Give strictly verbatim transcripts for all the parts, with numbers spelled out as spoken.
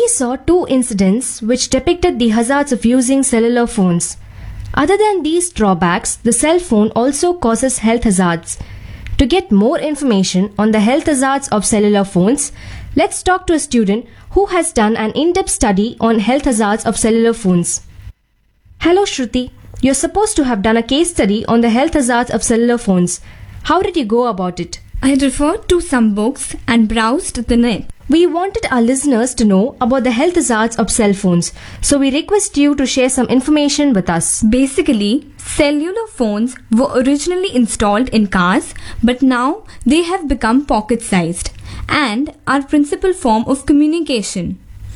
saw two incidents which depicted the hazards of using cellular phones. Other than these drawbacks, the cell phone also causes health hazards. To get more information on the health hazards of cellular phones, let's talk to a student who has done an in-depth study on health hazards of cellular phones. Hello Shruti, you're supposed to have done a case study on the health hazards of cellular phones. How did you go about it? I referred to some books and browsed the net. We wanted our listeners to know about the health hazards of cell phones, so we request you to share some information with us. Basically, cellular phones were originally installed in cars, but now they have become pocket-sized and are principal form of communication.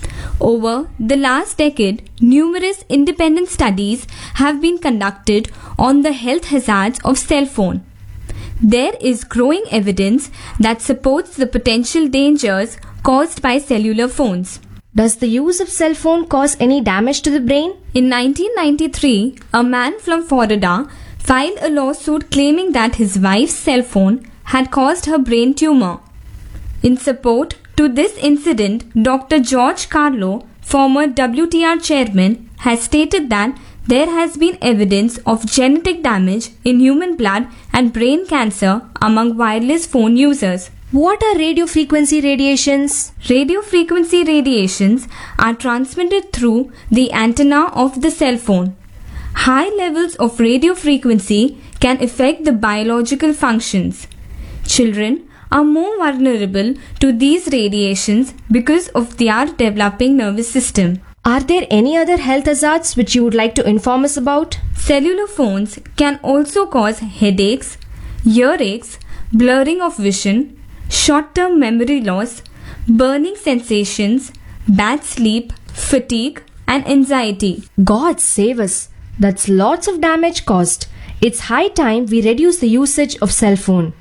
Over the last decade, numerous independent studies have been conducted on the health hazards of cell phone. There is growing evidence that supports the potential dangers caused by cellular phones. Does the use of cell phone cause any damage to the brain? In nineteen ninety-three, a man from Florida filed a lawsuit claiming that his wife's cell phone had caused her brain tumor. In support to this incident, Doctor George Carlo, former W T R chairman, has stated that there has been evidence of genetic damage in human blood and brain cancer among wireless phone users. What are radio frequency radiations? Radio frequency radiations are transmitted through the antenna of the cell phone. High levels of radio frequency can affect the biological functions. Children are more vulnerable to these radiations because of their developing nervous system. Are there any other health hazards which you would like to inform us about? Cellular phones can also cause headaches, earaches, blurring of vision, short-term memory loss, burning sensations, bad sleep, fatigue, and anxiety. God save us! That's lots of damage caused. It's high time we reduce the usage of cell phone.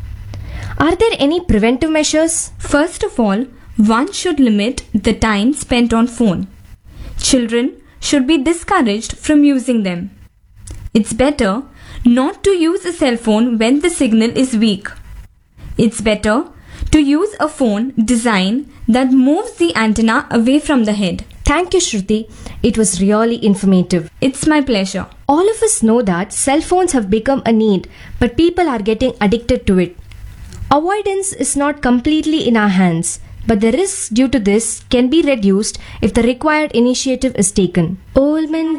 Are there any preventive measures? First of all, one should limit the time spent on phone. Children should be discouraged from using them. It's better not to use a cell phone when the signal is weak. It's better to use a phone design that moves the antenna away from the head. Thank you, Shruti. It was really informative. It's my pleasure. All of us know that cell phones have become a need, but people are getting addicted to it. Avoidance is not completely in our hands, but the risks due to this can be reduced if the required initiative is taken. Oldman